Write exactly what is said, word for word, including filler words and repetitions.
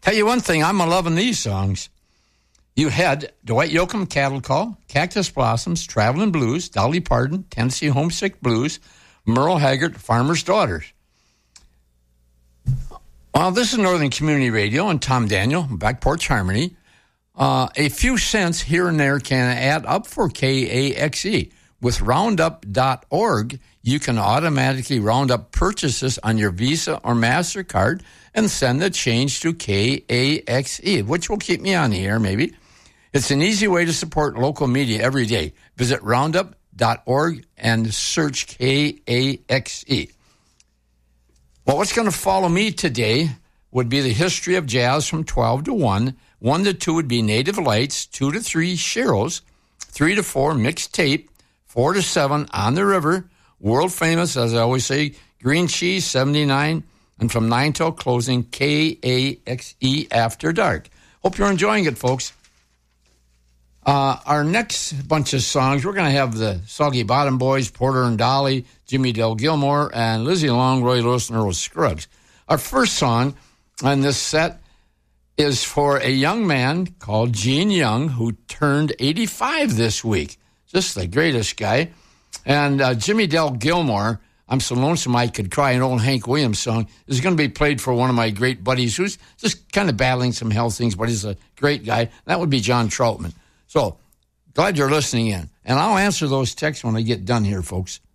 Tell you one thing, I'm loving these songs. You had Dwight Yoakam, Cattle Call, Cactus Blossoms, Traveling Blues, Dolly Parton, Tennessee Homesick Blues, Merle Haggard, Farmer's Daughters. Well, this is Northern Community Radio and Tom Daniel, Back Porch Harmony. Uh, a few cents here and there can add up for K A X E. With roundup dot org, you can automatically round up purchases on your Visa or MasterCard and send the change to K A X E, which will keep me on the air maybe. It's an easy way to support local media every day. Visit roundup dot org and search K A X E. Well, what's going to follow me today would be the history of jazz from twelve to one. one to two would be Native Lights. two to three, Sheroes. three to four, Mixed Tape. four to seven, On the River. World famous, as I always say, Green Cheese, seventy-nine. And from nine till closing, K A X E After Dark. Hope you're enjoying it, folks. Uh, our next bunch of songs, we're going to have the Soggy Bottom Boys, Porter and Dolly, Jimmy Del Gilmore, and Lizzie Long, Roy Lewis, and Earl Scruggs. Our first song on this set is for a young man called Gene Young, who turned eighty-five this week. Just the greatest guy. And uh, Jimmy Del Gilmore, I'm So Lonesome I Could Cry, an old Hank Williams song, is going to be played for one of my great buddies who's just kind of battling some health things, but he's a great guy. That would be John Troutman. So, glad you're listening in. And I'll answer those texts when I get done here, folks.